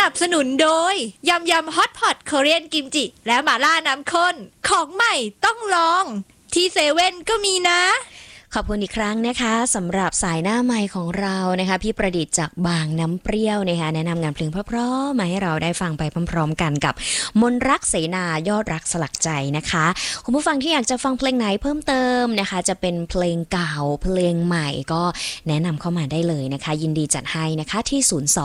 นับสนุนโดยยำยำฮอตพอตเกาหลีกิมจิและหม่าล่าน้ำข้นของใหม่ต้องลองที่เซเว่นก็มีนะขอบคุณอีกครั้งนะคะสำหรับสายหน้าไมค์ของเรานะคะพี่ประดิษฐ์จากบางน้ำเปรี้ยวนะคะแนะนำงานเพลงเพราะๆมาให้เราได้ฟังไปพร้อมๆกันกับมนรักเสนายอดรักสลักใจนะคะคุณผู้ฟังที่อยากจะฟังเพลงไหนเพิ่มเติมนะคะจะเป็นเพลงเก่าเพลงใหม่ก็แนะนำเข้ามาได้เลยนะคะยินดีจัดให้นะคะที่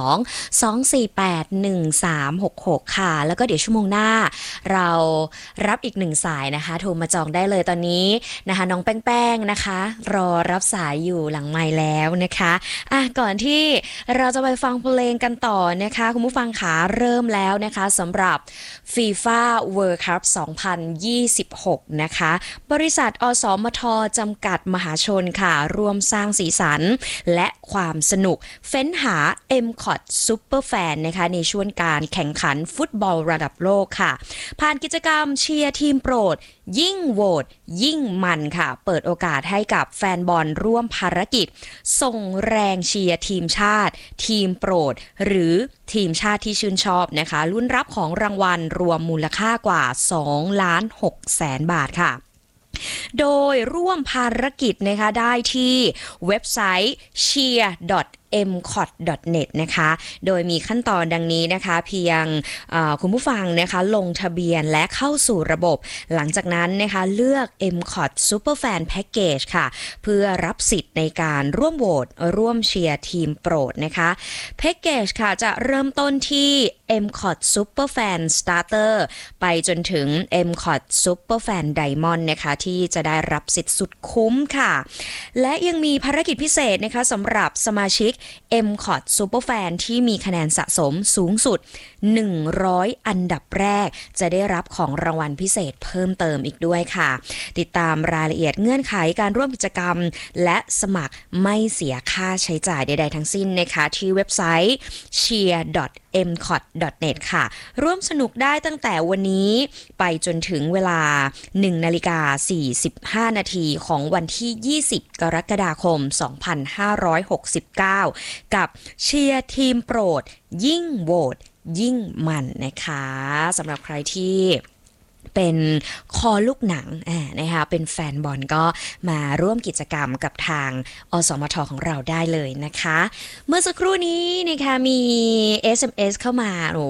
02-248-1366ค่ะแล้วก็เดี๋ยวชั่วโมงหน้าเรารับอีก1สายนะคะโทรมาจองได้เลยตอนนี้นะคะน้องแป้งๆนะคะรอรับสายอยู่หลังไมค์แล้วนะคะก่อนที่เราจะไปฟังเพลงกันต่อนะคะคุณผู้ฟังขาเริ่มแล้วนะคะสำหรับ FIFA World Cup 2026 นะคะบริษัทอสมทจำกัดมหาชนค่ะร่วมสร้างสีสันและความสนุกเฟ้นหา MCOT Superfan นะคะในช่วงการแข่งขันฟุตบอลระดับโลกค่ะผ่านกิจกรรมเชียร์ทีมโปรดยิ่งโหวตยิ่งมันค่ะเปิดโอกาสให้กับแฟนบอลร่วมภารกิจส่งแรงเชียร์ทีมชาติทีมโปรดหรือทีมชาติที่ชื่นชอบนะคะลุ้นรับของรางวัลรวมมูลค่ากว่า 2,600,000 บาทค่ะโดยร่วมภารกิจนะคะได้ที่เว็บไซต์ cheer.mcot.net นะคะโดยมีขั้นตอนดังนี้นะคะเพียงคุณผู้ฟังนะคะลงทะเบียนและเข้าสู่ระบบหลังจากนั้นนะคะเลือก MCOT Superfan Package ค่ะเพื่อรับสิทธิ์ในการร่วมโหวตร่วมเชียร์ทีมโปรดนะคะแพ็กเกจค่ะจะเริ่มต้นที่ MCOT Superfan Starter ไปจนถึง MCOT Superfan Diamond นะคะที่จะได้รับสิทธิ์สุดคุ้มค่ะและยังมีภารกิจพิเศษนะคะสำหรับสมาชิก MCOT Superfan ที่มีคะแนนสะสมสูงสุด100อันดับแรกจะได้รับของรางวัลพิเศษเพิ่มเติมอีกด้วยค่ะติดตามรายละเอียดเงื่อนไขการร่วมกิจกรรมและสมัครไม่เสียค่าใช้จ่ายใดๆทั้งสิ้นนะคะที่เว็บไซต์ cheer.mcot.net ค่ะร่วมสนุกได้ตั้งแต่วันนี้ไปจนถึงเวลา 1:45 นาทีของวันที่ 20 กรกฎาคม 2569 กับเชียร์ทีมโปรดยิ่งโหวตยิ่งมันนะคะสำหรับใครที่เป็นคอลูกหนังนะคะเป็นแฟนบอลก็มาร่วมกิจกรรมกับทางอสมทของเราได้เลยนะคะเมื่อสักครู่นี้นะคะมี SMS เข้ามา